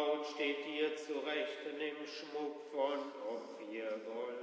Braut steht dir zu Rechten im Schmuck von Ophirgold.